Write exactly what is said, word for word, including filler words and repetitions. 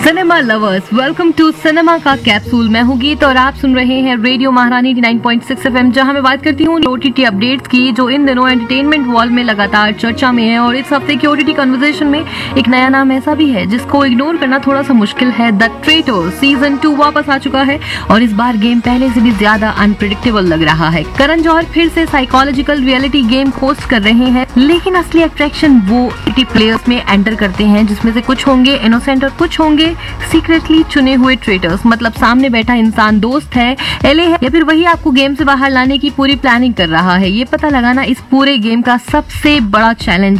Cinema lovers, welcome to cinema का capsule. मैं हूँ गीत और आप सुन रहे हैं रेडियो महारानी ninety nine point six FM, जहां मैं बात करती हूँ ओटीटी अपडेट्स की, जो इन दिनों एंटरटेनमेंट वॉल में लगातार चर्चा में है। और इस हफ्ते की ओटीटी कन्वर्सेशन में एक नया नाम ऐसा भी है जिसको इग्नोर करना थोड़ा सा मुश्किल है। द ट्रेटर सीजन टू वापस आ चुका है और इस बार गेम पहले से भी ज्यादा अनप्रिडिक्टेबल लग रहा है। करण जौहर फिर से साइकोलॉजिकल रियलिटी गेम होस्ट कर रहे हैं, लेकिन असली अट्रैक्शन वो ओटीटी प्लेयर्स में एंटर करते हैं, जिसमें से कुछ होंगे इनोसेंट और कुछ होंगे सीक्रेटली चुने हुए ट्रेटर्स। मतलब सामने बैठा इंसान दोस्त है, एले है, या फिर वही आपको गेम से बाहर लाने की पूरी प्लानिंग कर रहा है। ये पता लगाना इस पूरे गेम का सबसे बड़ा चैलेंज